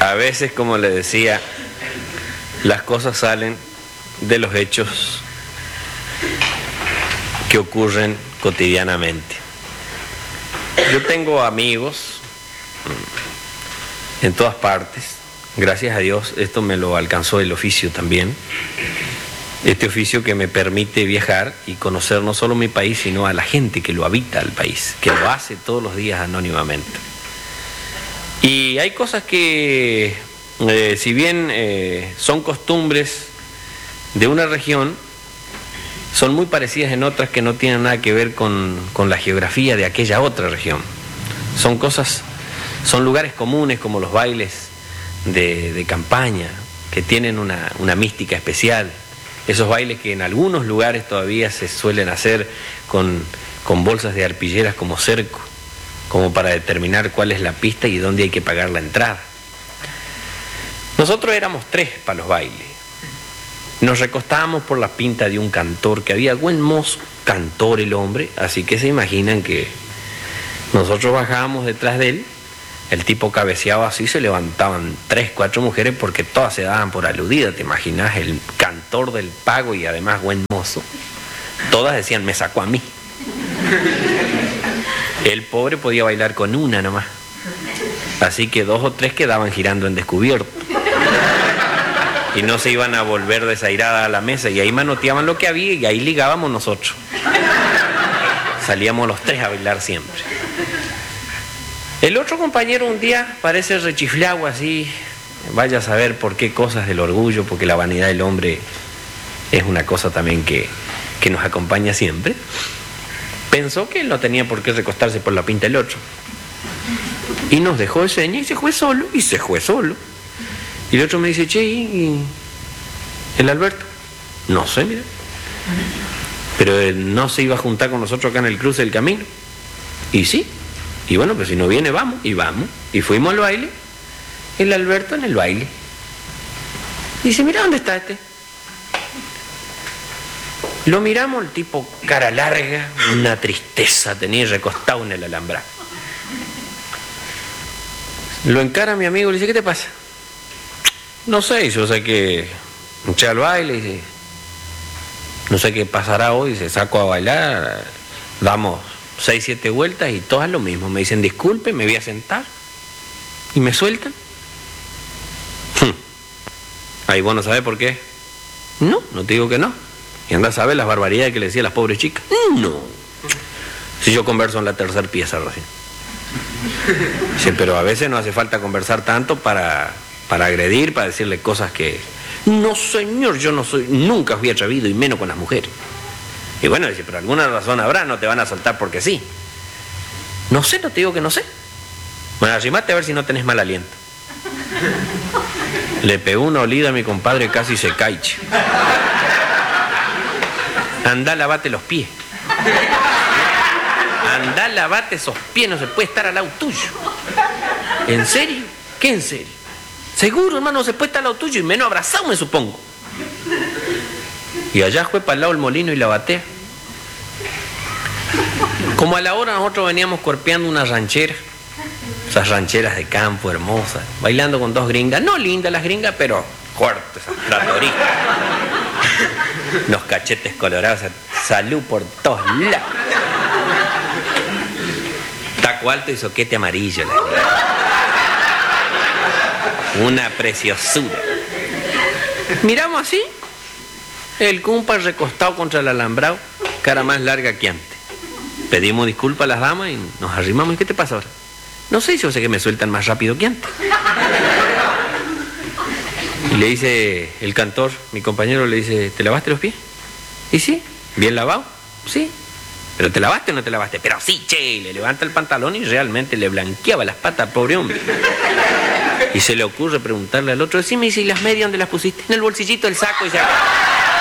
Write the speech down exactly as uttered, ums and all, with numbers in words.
A veces, como le decía, las cosas salen de los hechos que ocurren cotidianamente. Yo tengo amigos en todas partes, gracias a Dios, esto me lo alcanzó el oficio también, este oficio que me permite viajar y conocer no solo mi país, sino a la gente que lo habita el país, que lo hace todos los días anónimamente. Y hay cosas que, eh, si bien eh, son costumbres de una región, son muy parecidas en otras que no tienen nada que ver con, con la geografía de aquella otra región. Son cosas, son lugares comunes como los bailes de, de campaña, que tienen una, una mística especial. Esos bailes que en algunos lugares todavía se suelen hacer con, con bolsas de arpilleras como cerco, como para determinar cuál es la pista y dónde hay que pagar la entrada. Nosotros éramos tres para los bailes. Nos recostábamos por la pinta de un cantor, que había buen mozo, cantor el hombre, así que se imaginan que nosotros bajábamos detrás de él, el tipo cabeceaba así, se levantaban tres, cuatro mujeres porque todas se daban por aludidas, te imaginas, el cantor del pago y además buen mozo. Todas decían, me sacó a mí. El pobre podía bailar con una nomás, así que dos o tres quedaban girando en descubierto. Y no se iban a volver desairadas a la mesa, y ahí manoteaban lo que había y ahí ligábamos nosotros. Salíamos los tres a bailar siempre. El otro compañero un día parece rechiflado así, vaya a saber por qué cosas del orgullo, porque la vanidad del hombre es una cosa también que, que nos acompaña siempre. Pensó que él no tenía por qué recostarse por la pinta del otro. Y nos dejó de señas y se fue solo, y se fue solo. Y el otro me dice, che, ¿y el Alberto? No sé, mira. Pero él no se iba a juntar con nosotros acá en el cruce del camino. Y sí. Y bueno, pues si no viene, vamos. Y vamos. Y fuimos al baile. El Alberto en el baile. Dice, mira, ¿dónde está este? Lo miramos, el tipo cara larga, una tristeza, tenía recostado en el alambrado. Lo encara mi amigo y le dice, ¿qué te pasa? No sé, yo sé que eché al baile y dice, no sé qué pasará hoy, se saco a bailar, damos seis, siete vueltas y todas lo mismo. Me dicen, disculpe, me voy a sentar y me sueltan. Ahí vos no sabés por qué. No, no te digo que no. Y anda a saber las barbaridades que le decía a las pobres chicas. No. Si yo converso en la tercera pieza recién. Sí, pero a veces no hace falta conversar tanto para... para agredir, para decirle cosas que... No, señor, yo no soy... Nunca fui atrevido, y menos con las mujeres. Y bueno, dice, pero alguna razón habrá, no te van a soltar porque sí. No sé, no te digo que no sé. Bueno, arrimate a ver si no tenés mal aliento. Le pegó una olida a mi compadre, casi se cae. Andá, lavate los pies. Andá, lavate esos pies, no se puede estar al lado tuyo. ¿En serio? ¿Qué en serio? Seguro, hermano, se puede estar al lado tuyo y menos abrazado, me supongo. Y allá fue para el lado el molino y la batea. Como a la hora nosotros veníamos cuerpeando una ranchera, esas rancheras de campo hermosas, bailando con dos gringas, no lindas las gringas, pero fuertes, tratoristas. Los cachetes colorados, salud por todos lados. Taco alto y soquete amarillo. Una preciosura. Miramos así, el compa recostado contra el alambrado, cara más larga que antes. Pedimos disculpas a las damas y nos arrimamos. ¿Y qué te pasa ahora? No sé, yo sé que me sueltan más rápido que antes. Y le dice el cantor, mi compañero, le dice, ¿te lavaste los pies? ¿Y sí? ¿Bien lavado? Sí. ¿Pero te lavaste o no te lavaste? Pero sí, che, le levanta el pantalón y realmente le blanqueaba las patas, pobre hombre. Y se le ocurre preguntarle al otro, decime, ¿y si las medias dónde las pusiste? En el bolsillito del saco y se...